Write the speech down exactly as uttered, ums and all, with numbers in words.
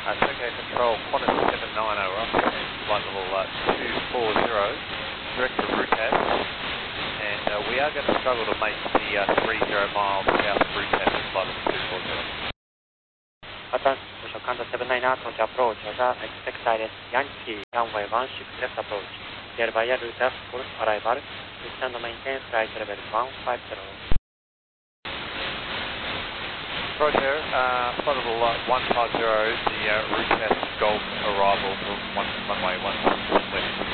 Uh, Tokyo Control, Qantas seven nine zero, flight level uh, two four zero, direct to Rutas, and uh, we are going to struggle to make the uh, three zero miles south of Rutas, flight level two four zero. Qatar, Qantas seven nine zero, approach approach, Qatar, expect silence, Yankee, runway one six left approach, clear via Rutas, full arrival, descend and maintain flight level one five zero. Roger, uh, flight level uh, one five zero, the uh, Rutas Golf arrival, one, runway one six left.